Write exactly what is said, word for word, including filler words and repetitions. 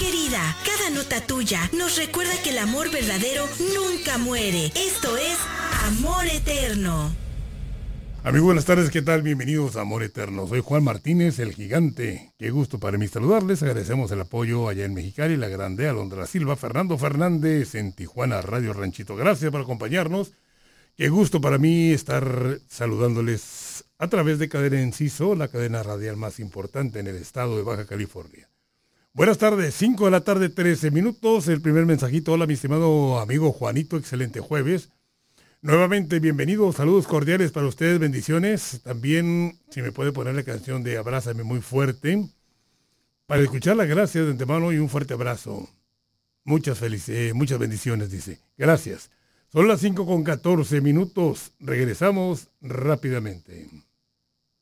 querida, cada nota tuya nos recuerda que el amor verdadero nunca muere. Esto es Amor Eterno. Amigos, buenas tardes, ¿qué tal? Bienvenidos a Amor Eterno. Soy Juan Martínez, el gigante. Qué gusto para mí saludarles. Agradecemos el apoyo allá en Mexicali, La Grande, Alondra Silva, Fernando Fernández en Tijuana, Radio Ranchito. Gracias por acompañarnos. Qué gusto para mí estar saludándoles a través de Cadena Enciso, la cadena radial más importante en el estado de Baja California. Buenas tardes, cinco de la tarde, trece minutos. El primer mensajito. Hola, mi estimado amigo Juanito, excelente jueves. Nuevamente, bienvenidos, saludos cordiales para ustedes, bendiciones. También, si me puede poner la canción de Abrázame muy fuerte, para escucharla, gracias de antemano y un fuerte abrazo. Muchas felicidades, muchas bendiciones, dice. Gracias. Son las cinco con catorce minutos. Regresamos rápidamente.